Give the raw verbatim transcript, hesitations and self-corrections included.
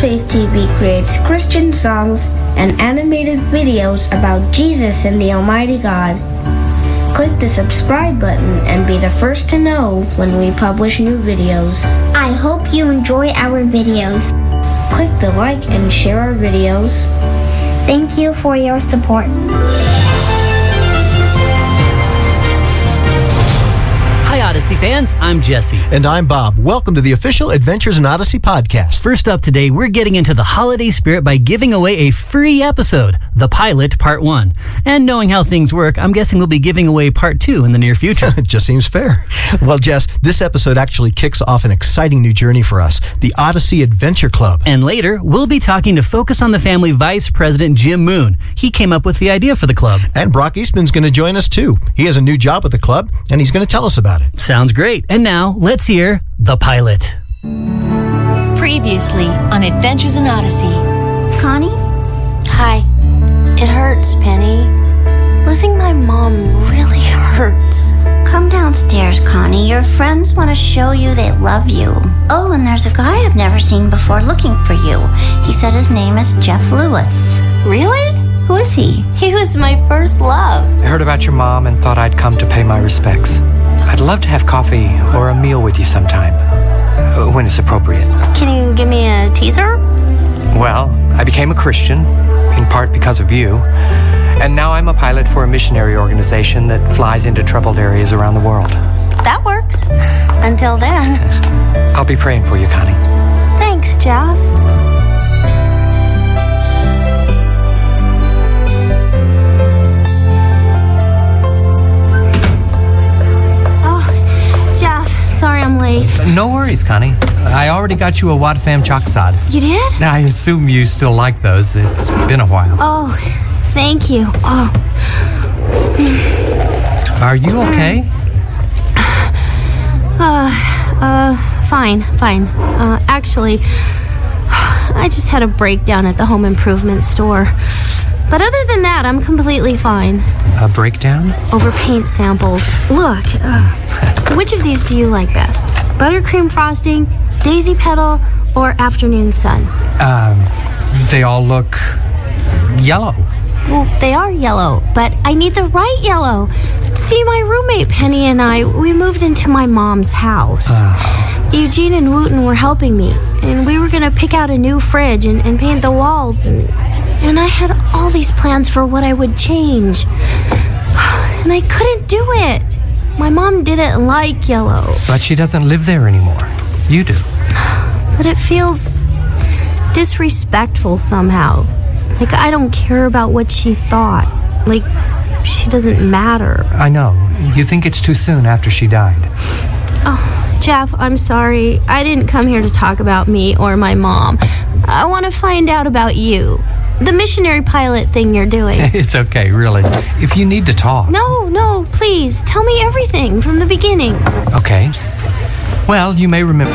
Faith T V creates Christian songs and animated videos about Jesus and the Almighty God. Click the subscribe button and be the first to know when we publish new videos. I hope you enjoy our videos. Click the like and share our videos. Thank you for your support. Hi, Odyssey fans. I'm Jesse. And I'm Bob. Welcome to the official Adventures in Odyssey podcast. First up today, we're getting into the holiday spirit by giving away a free episode, The Pilot Part one. And knowing how things work, I'm guessing we'll be giving away Part two in the near future. It just seems fair. Well, Jess, this episode actually kicks off an exciting new journey for us, the Odyssey Adventure Club. And later, we'll be talking to Focus on the Family Vice President Jim Moon. He came up with the idea for the club. And Brock Eastman's going to join us too. He has a new job at the club, and he's going to tell us about it. Sounds great. And now, let's hear The Pilot. Previously on Adventures in Odyssey. Connie? Hi. It hurts, Penny. Losing my mom really hurts. Come downstairs, Connie. Your friends want to show you they love you. Oh, and there's a guy I've never seen before looking for you. He said his name is Jeff Lewis. Really? Who is he? He was my first love. I heard about your mom and thought I'd come to pay my respects. I'd love to have coffee or a meal with you sometime, uh, when it's appropriate. Can you give me a teaser? Well, I became a Christian, in part because of you, and now I'm a pilot for a missionary organization that flies into troubled areas around the world. That works. Until then. I'll be praying for you, Connie. Thanks, Jeff. Sorry I'm late. No worries, Connie. I already got you a Wat Fam Choksad. You did? I assume you still like those. It's been a while. Oh, thank you. Oh. Are you okay? Uh, uh, fine, fine. Uh, actually, I just had a breakdown at the home improvement store. But other than that, I'm completely fine. A breakdown? Over paint samples. Look, uh, which of these do you like best? Buttercream frosting, daisy petal, or afternoon sun? Um, they all look yellow. Well, they are yellow, but I need the right yellow. See, my roommate Penny and I, we moved into my mom's house. Uh. Eugene and Wooten were helping me, and we were going to pick out a new fridge and, and paint the walls, and... And I had all these plans for what I would change. And I couldn't do it. My mom didn't like yellow. But she doesn't live there anymore. You do. But it feels disrespectful somehow. Like I don't care about what she thought. Like she doesn't matter. I know. You think it's too soon after she died. Oh, Jeff, I'm sorry. I didn't come here to talk about me or my mom. I want to find out about you. The missionary pilot thing you're doing. It's okay, really. If you need to talk. No, no, please. Tell me everything from the beginning. Okay. Well, you may remember